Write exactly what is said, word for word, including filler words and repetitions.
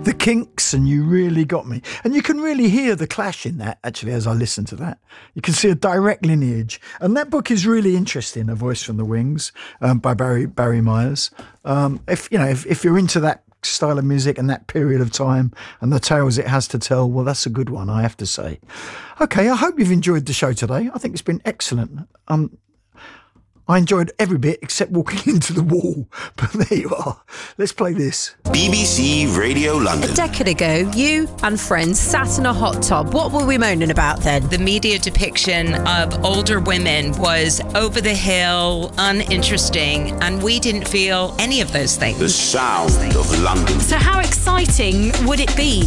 The Kinks and You Really Got Me. And you can really hear the Clash in that, actually, as I listen to that. You can see a direct lineage. And that book is really interesting, A Voice from the Wings, um, by Barry Barry Myers. Um, if, you know, if, if you're into that style of music and that period of time and the tales it has to tell, well, that's a good one, I have to say. Okay, I hope you've enjoyed the show today. I think it's been excellent. Um, I enjoyed every bit except walking into the wall. But there you are. Let's play this. B B C Radio London. A decade ago, you and friends sat in a hot tub. What were we moaning about then? The media depiction of older women was over the hill, uninteresting, and we didn't feel any of those things. The sound of London. So how exciting would it be